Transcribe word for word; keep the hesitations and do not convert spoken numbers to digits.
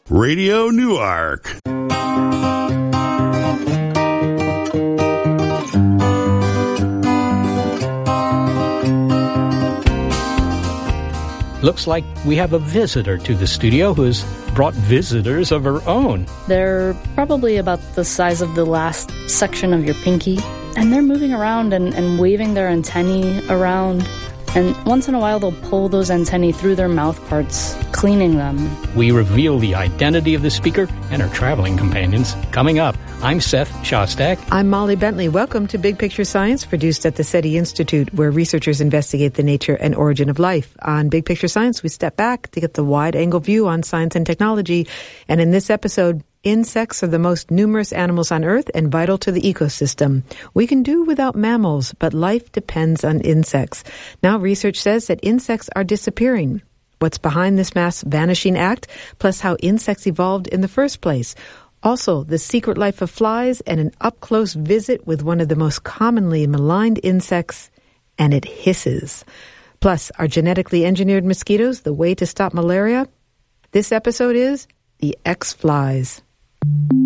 Radio Newark. Looks like we have a visitor to the studio who has brought visitors of her own. They're probably about the size of the last section of your pinky, and they're moving around and, and waving their antennae around. And once in a while, they'll pull those antennae through their mouth parts, cleaning them. We reveal the identity of the speaker and her traveling companions. Coming up, I'm Seth Shostak. I'm Molly Bentley. Welcome to Big Picture Science, produced at the SETI Institute, where researchers investigate the nature and origin of life. On Big Picture Science, we step back to get the wide-angle view on science and technology. And in this episode, insects are the most numerous animals on Earth and vital to the ecosystem. We can do without mammals, but life depends on insects. Now, research says that insects are disappearing. What's behind this mass vanishing act, plus how insects evolved in the first place. Also, the secret life of flies and an up-close visit with one of the most commonly maligned insects, and it hisses. Plus, are genetically engineered mosquitoes the way to stop malaria? This episode is The X-Flies.